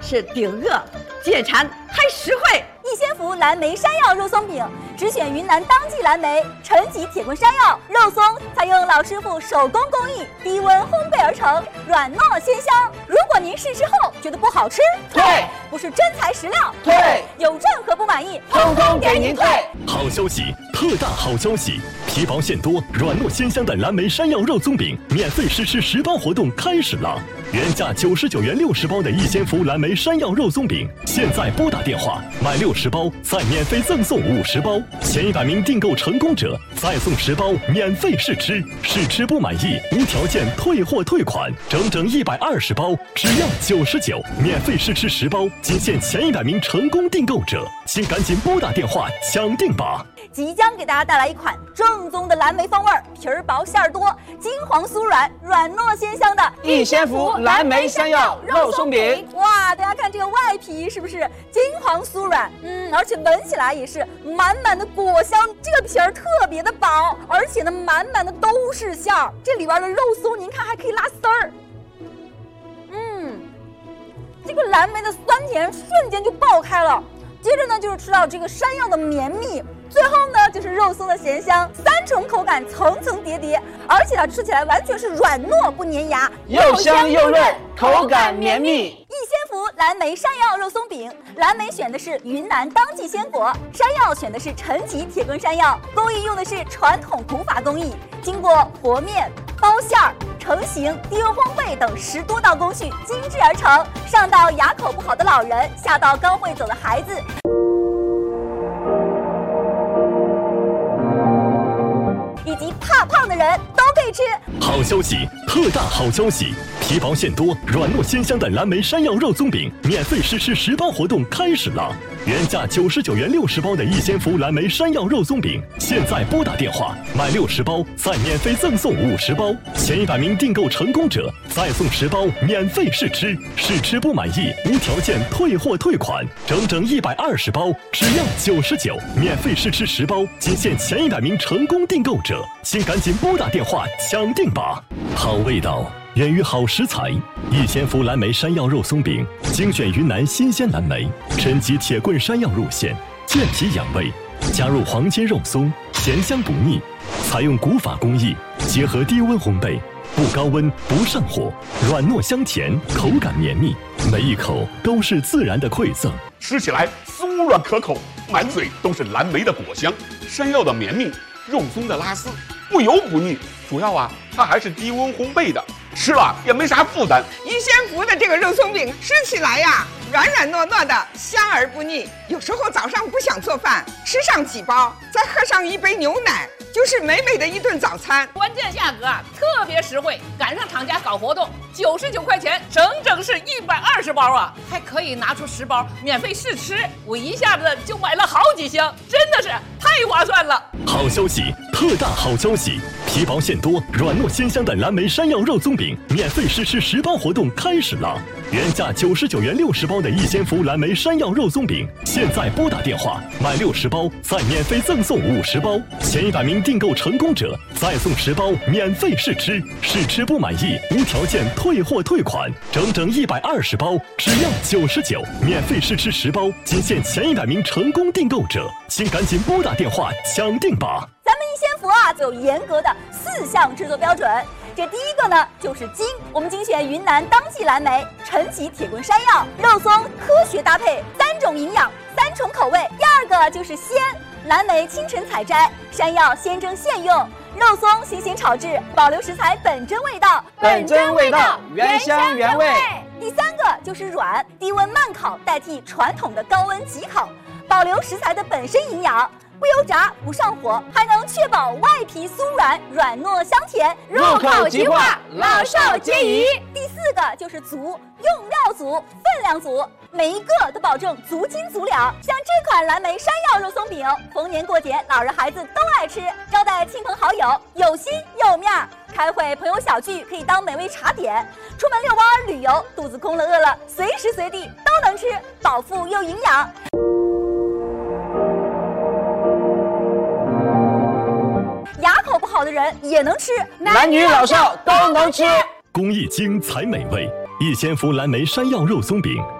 是顶饿、解馋还实惠。 逸仙福蓝莓山药肉松饼，只选云南当季蓝莓、陈吉铁棍山药肉松，采用老师傅手工工艺，低温烘焙而成，软糯鲜香。如果您试吃后觉得不好吃， 退； 不是真材实料， 退； 有任何不满意， 通通给您退。 好消息，特大好消息！皮薄馅多、软糯鲜香的蓝莓山药肉松饼免费试吃10包活动开始了。原价99元60包的逸仙福蓝莓山药肉松饼，现在拨打电话买60包，再免费赠送50包。前100名订购成功者再送10包免费试吃，试吃不满意无条件退货退款，整整120包，只要99，免费试吃10包，仅限前100名成功订购者，请赶紧拨打电话抢定吧！ 即将给大家带来一款正宗的蓝莓风味，皮儿薄馅儿多，金黄酥软，软糯鲜香的逸仙福蓝莓山药肉松饼。 哇，大家看这个外皮是不是金黄酥软？而且闻起来也是满满的果香。这个皮儿特别的薄，而且呢满满的都是馅儿。这里边的肉松您看还可以拉丝儿。这个蓝莓的酸甜瞬间就爆开了。接着呢就是吃到这个山药的绵密。最后呢，就是肉松的咸香，3重口感层层叠叠，而且它吃起来完全是软糯不粘牙， 又香又润，口感绵密。 逸仙福蓝莓山药肉松饼，蓝莓选的是云南当季鲜果，山药选的是陈吉铁棍山药，工艺用的是传统古法工艺，经过和面、包馅儿、成型、低温烘焙等10多道工序精制而成，上到牙口不好的老人，下到刚会走的孩子。以及怕胖的人都可以吃。 好消息，特大好消息！皮薄馅多、软糯鲜香的蓝莓山药肉松饼免费试吃10包活动开始了。原价99元60包的逸仙福蓝莓山药肉松饼，现在拨打电话买60包，再免费赠送50包。前100名订购成功者再送10包免费试吃，试吃不满意无条件退货退款，整整120包，只要99，免费试吃10包，仅限前100名成功订购者，请赶紧拨打电话抢定吧！好味道源于好食材，逸仙福蓝莓山药肉松饼精选云南新鲜蓝莓、陈吉铁棍山药入馅，健脾养胃，加入黄金肉松，咸香不腻。采用古法工艺，结合低温烘焙，不高温不上火，软糯香甜，口感绵密，每一口都是自然的馈赠， 吃起来酥软可口，满嘴都是蓝莓的果香，山药的绵密，肉松的拉丝，不油不腻。主要它还是低温烘焙的，吃了也没啥负担。 逸仙福的这个肉松饼吃起来软软糯糯的，香而不腻。有时候早上不想做饭，吃上几包，再喝上1杯牛奶，就是美美的一顿早餐。 关键价格特别实惠，赶上厂家搞活动，99块钱，整整是120包还可以拿出10包免费试吃。我一下子就买了好几箱，真的是太划算了。 好消息，特大好消息！皮薄馅多、软糯鲜香的蓝莓山药肉松饼免费试吃10包活动开始了。原价99元60包的逸仙福蓝莓山药肉松饼，现在拨打电话买60包，再免费赠送50包。前100名订购成功者再送10包免费试吃，试吃不满意无条件退货退款，整整120包，只要99，免费试吃10包，仅限前100名成功订购者，请赶紧拨打电话抢定吧！ 咱们逸仙福有严格的4项制作标准。这第一个呢就是精，我们精选云南当季蓝莓、陈吉铁棍山药肉松，科学搭配，3种营养，3重口味。第二个就是鲜，蓝莓清晨采摘，山药现蒸现用，肉松新鲜炒制，保留食材本真味道， 原香原味。 第三个就是软，低温慢烤代替传统的高温急烤，保留食材的本身营养。不油炸不上火，还能确保外皮酥软，软糯香甜， 入口即化，老少皆宜。 第4个就是足，用料足，分量足，每一个都保证足斤足两。像这款蓝莓山药肉松饼，逢年过节老人孩子都爱吃，招待亲朋好友有心有面儿，开会朋友小聚可以当美味茶点，出门遛弯旅游肚子空了饿了，随时随地都能吃，饱腹又营养。牙口不好的人也能吃， 男女老少都能吃。 工艺精才美味，逸仙福蓝莓山药肉松饼